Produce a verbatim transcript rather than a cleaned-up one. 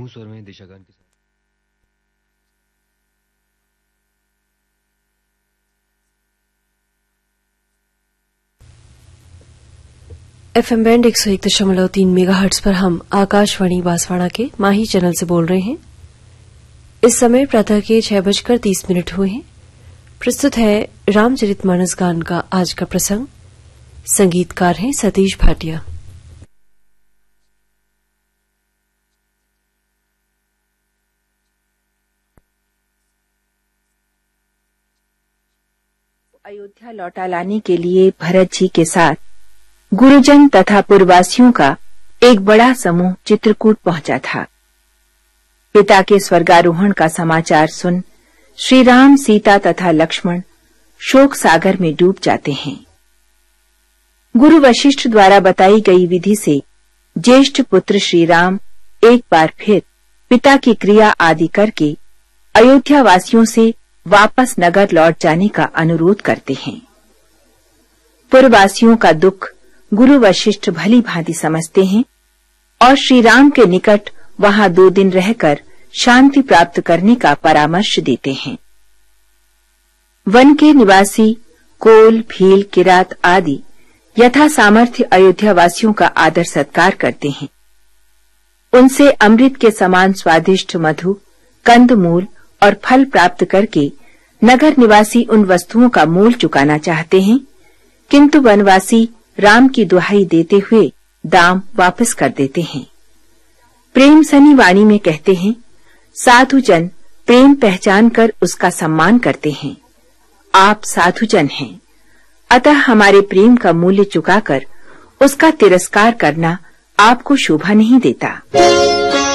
समूह स्वर में दिशागान के साथ। एफएम बैंड एक सौ एक दशमलव तीन मेगाहर्ट्ज पर हम आकाशवाणी बांसवाड़ा के माही चैनल से बोल रहे हैं। इस समय प्रातः के छह बजकर तीस मिनट हुए हैं। प्रस्तुत है रामचरितमानस गान का आज का प्रसंग। संगीतकार हैं सतीश भाटिया। अयोध्या लौटा लाने के लिए भरत जी के साथ गुरुजन तथा पुरवासियों का एक बड़ा समूह चित्रकूट पहुंचा था। पिता के स्वर्गारोहण का समाचार सुन श्री राम, सीता तथा लक्ष्मण शोक सागर में डूब जाते हैं। गुरु वशिष्ठ द्वारा बताई गई विधि से ज्येष्ठ पुत्र श्री राम एक बार फिर पिता की क्रिया आदि करके अयोध्या वासियों से वापस नगर लौट जाने का अनुरोध करते हैं। पुरवासियों का दुख गुरु वशिष्ठ भली भांति समझते हैं और श्री राम के निकट वहां दो दिन रहकर शांति प्राप्त करने का परामर्श देते हैं। वन के निवासी कोल, भील, किरात आदि यथा सामर्थ्य अयोध्या वासियों का आदर सत्कार करते हैं। उनसे अमृत के समान स्वादिष्ट मधु, कंदमूल और फल प्राप्त करके नगर निवासी उन वस्तुओं का मूल चुकाना चाहते हैं, किंतु वनवासी राम की दुहाई देते हुए दाम वापस कर देते हैं। प्रेम सनी वाणी में कहते हैं, साधुजन प्रेम पहचान कर उसका सम्मान करते हैं। आप साधुजन हैं, अतः हमारे प्रेम का मूल्य चुकाकर उसका तिरस्कार करना आपको शोभा नहीं देता।